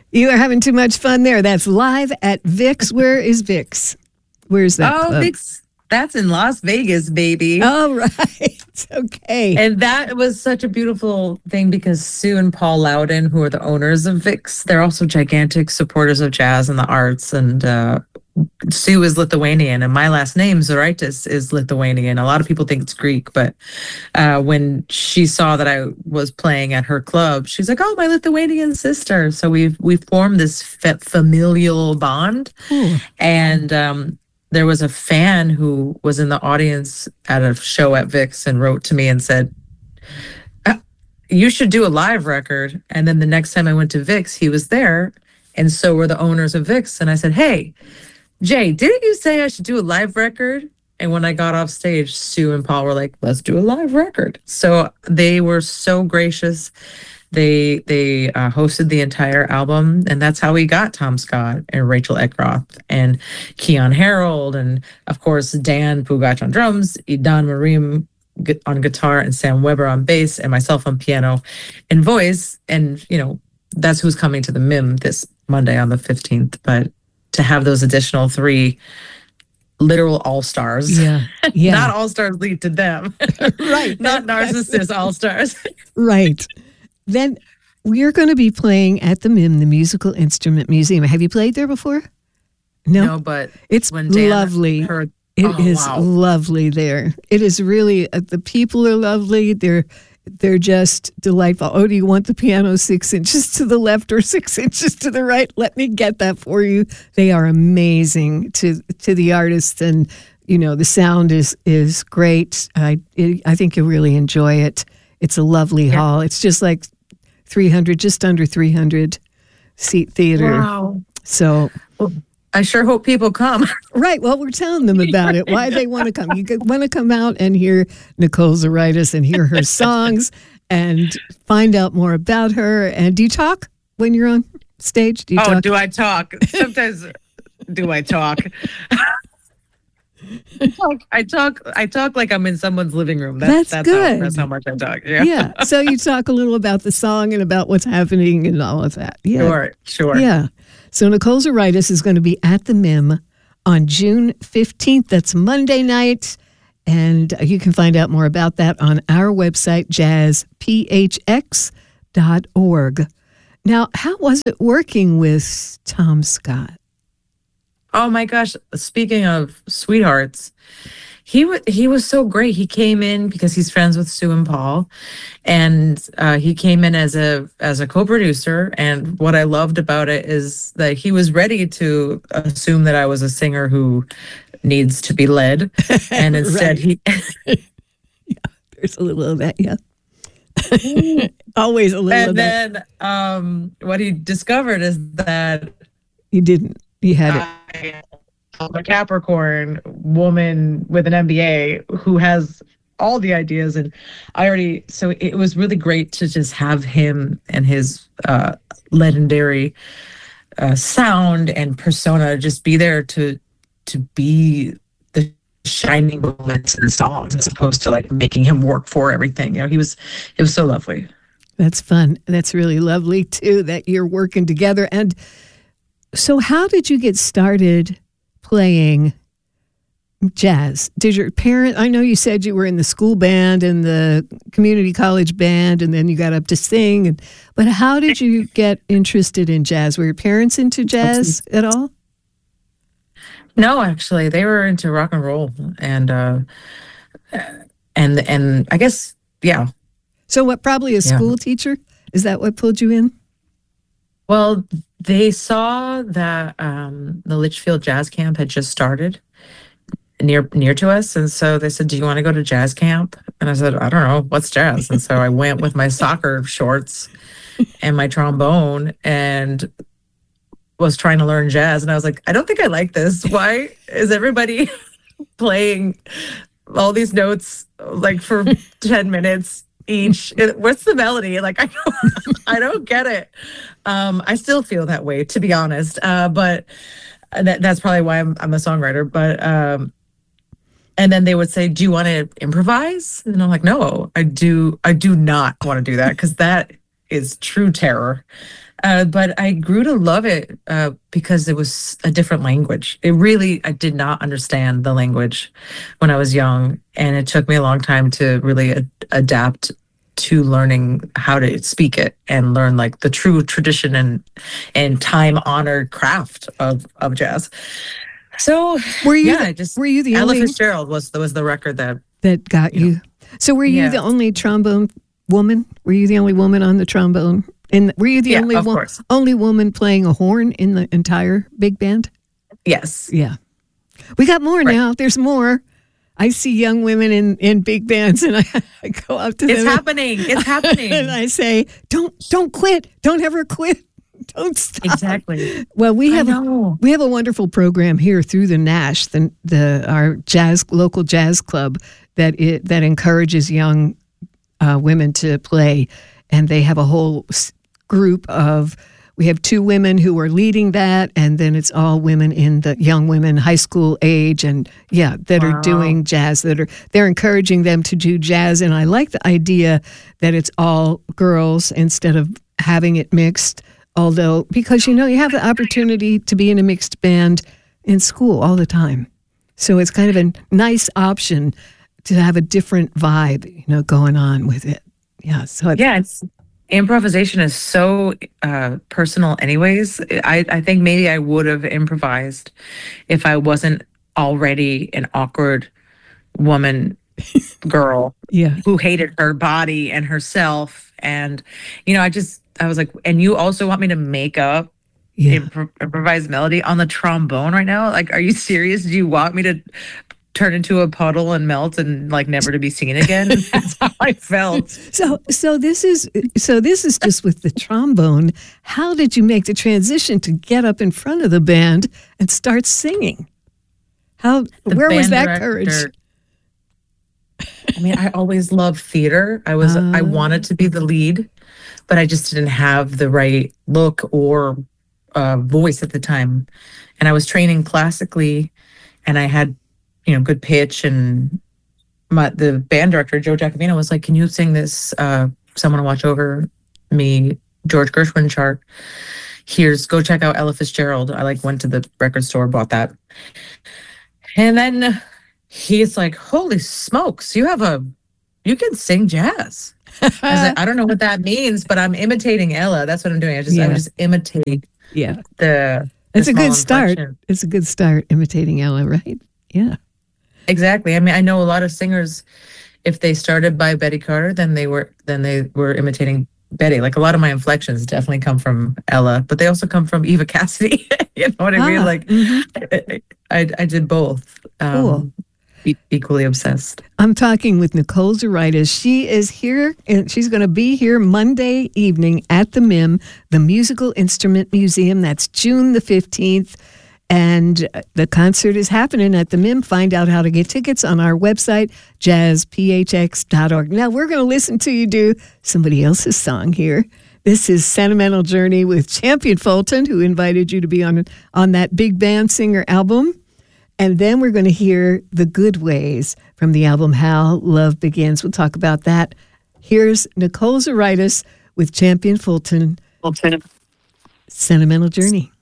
You are having too much fun there. That's live at Vic's. Where is Vic's? Where's that? Oh, club? Vic's. That's in Las Vegas, baby. Oh, right. Okay. And that was such a beautiful thing because Sue and Paul Loudon, who are the owners of Vic's, they're also gigantic supporters of jazz and the arts. And Sue is Lithuanian, and my last name, Zuraitis, is Lithuanian. A lot of people think it's Greek, but when she saw that I was playing at her club, she's like, "Oh, my Lithuanian sister." So we've formed this familial bond. And there was a fan who was in the audience at a show at Vic's and wrote to me and said, "You should do a live record." And then the next time I went to Vic's, he was there, and so were the owners of Vic's. And I said, "Hey, Jay, didn't you say I should do a live record?" And when I got off stage, Sue and Paul were like, "Let's do a live record." So they were so gracious. They hosted the entire album, and that's how we got Tom Scott and Rachel Eckroth and Keon Harold, and of course Dan Pugac on drums, Idan Marim on guitar, and Sam Weber on bass, and myself on piano and voice. And that's who's coming to the MIM this Monday on the 15th. But to have those additional 3 literal all-stars, not all-stars lead to them, right? Not narcissist all-stars, right? Then we're going to be playing at the MIM, the Musical Instrument Museum. Have you played there before? No, but it's lovely. It is lovely there. It is really, the people are lovely. They're just delightful. Oh, do you want the piano 6 inches to the left or 6 inches to the right? Let me get that for you. They are amazing to the artists, and the sound is great. I think you'll really enjoy it. It's a lovely hall. It's just like 300, just under 300 seat theater. Wow. So I sure hope people come. Right. Well, we're telling them about it, why they want to come. You want to come out and hear Nicole Zuraitis and hear her songs and find out more about her. And do you talk when you're on stage? Do I talk? Sometimes do I talk? I talk like I'm in someone's living room. That's good. That's how much I talk. Yeah. So you talk a little about the song and about what's happening and all of that. Yeah. Sure. Yeah. So Nicole Zuraitis is going to be at the MIM on June 15th. That's Monday night. And you can find out more about that on our website, jazzphx.org. Now, how was it working with Tom Scott? Oh my gosh! Speaking of sweethearts, he was so great. He came in because he's friends with Sue and Paul, and he came in as a co-producer. And what I loved about it is that he was ready to assume that I was a singer who needs to be led, and instead there's a little of that, always a little. And then what he discovered is that he didn't. He had it. I'm a Capricorn woman with an MBA who has all the ideas, and so it was really great to just have him and his legendary sound and persona just be there to be the shining moments in the songs, as opposed to like making him work for everything. It was so lovely. That's fun. That's really lovely too, that you're working together. And so how did you get started playing jazz? Did your parent, I know you said you were in the school band and the community college band, and then you got up to sing, but how did you get interested in jazz? Were your parents into jazz at all? No, actually, they were into rock and roll, and I guess, yeah. So what, probably a school teacher? Is that what pulled you in? Well, they saw that the Litchfield Jazz Camp had just started near to us, and so they said, "Do you want to go to jazz camp?" And I said, "I don't know, what's jazz?" And so I went with my soccer shorts and my trombone and was trying to learn jazz. And I was like, "I don't think I like this. Why is everybody playing all these notes like for 10 minutes each? What's the melody? Like, I don't get it." I still feel that way, to be honest. But that's probably why I'm a songwriter. But and then they would say, "Do you want to improvise?" And I'm like, "No, I do not want to do that, because that is true terror." But I grew to love it because it was a different language. I did not understand the language when I was young. And it took me a long time to really adapt to learning how to speak it and learn like the true tradition and time honored craft of jazz. So were you the Ella only Fitzgerald was the record that got you? So were you the only trombone woman? Were you the only woman on the trombone? And were you the only woman playing a horn in the entire big band? Yes. Yeah. We got more now. There's more. I see young women in big bands, and I go up to them. It's happening. It's happening. And I say, don't quit. Don't ever quit. Don't stop. Exactly. Well, we have a wonderful program here through the Nash, our local jazz club that encourages young women to play, and they have a whole group of. We have 2 women who are leading that, and then it's all women in the young women, high school age, and that are doing jazz. They're encouraging them to do jazz, and I like the idea that it's all girls instead of having it mixed. Although, because you have the opportunity to be in a mixed band in school all the time, so it's kind of a nice option to have a different vibe, going on with it. Yeah. So it's. Improvisation is so personal anyways. I think maybe I would have improvised if I wasn't already an awkward girl who hated her body and herself. And, I was like, and you also want me to make up improvised melody on the trombone right now? Like, are you serious? Do you want me to turn into a puddle and melt and like never to be seen again? That's how I felt. So this is just with the trombone. How did you make the transition to get up in front of the band and start singing? Where was that courage? I mean, I always loved theater. I wanted to be the lead, but I just didn't have the right look or voice at the time. And I was training classically, and I had good pitch, and the band director, Joe Giacomino, was like, can you sing this Someone to Watch Over Me, George Gershwin chart? Go check out Ella Fitzgerald. I went to the record store, bought that. And then he's like, holy smokes, you can sing jazz. I was like, I don't know what that means, but I'm imitating Ella. That's what I'm doing. I would just imitate it's a good start. It's a good start imitating Ella, right? Yeah. Exactly. I mean, I know a lot of singers, if they started by Betty Carter, then they were imitating Betty. Like, a lot of my inflections definitely come from Ella, but they also come from Eva Cassidy. You know what I mean? Like, I did both. Cool. Equally obsessed. I'm talking with Nicole Zaritis. She is here, and she's going to be here Monday evening at the MIM, the Musical Instrument Museum. That's June the 15th. And the concert is happening at the MIM. Find out how to get tickets on our website, jazzphx.org. Now, we're going to listen to you do somebody else's song here. This is Sentimental Journey with Champion Fulton, who invited you to be on that big band singer album. And then we're going to hear The Good Ways from the album How Love Begins. We'll talk about that. Here's Nicole Zaritis with Champion Fulton. Sentimental Journey.